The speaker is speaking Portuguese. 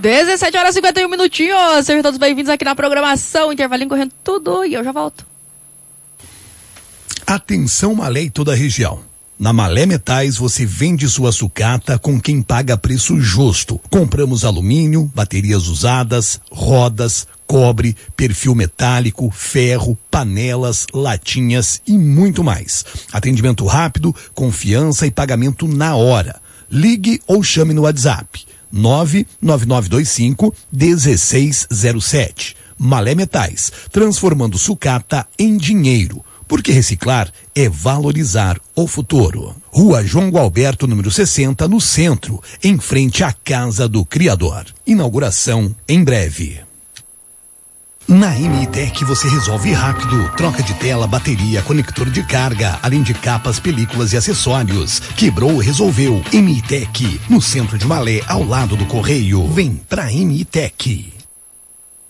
17h51. Sejam todos bem-vindos aqui na programação. Intervalinho correndo tudo e eu já volto. Atenção Malé e toda a região. Na Malé Metais você vende sua sucata com quem paga preço justo. Compramos alumínio, baterias usadas, rodas, cobre, perfil metálico, ferro, panelas, latinhas e muito mais. Atendimento rápido, confiança e pagamento na hora. Ligue ou chame no WhatsApp 99925-1607. Malé Metais, transformando sucata em dinheiro. Porque reciclar é valorizar o futuro. Rua João Gualberto, número 60, no centro, em frente à Casa do Criador. Inauguração em breve. Na MITEC você resolve rápido. Troca de tela, bateria, conector de carga, além de capas, películas e acessórios. Quebrou, resolveu. MITEC, no centro de Malé, ao lado do Correio. Vem pra MITEC.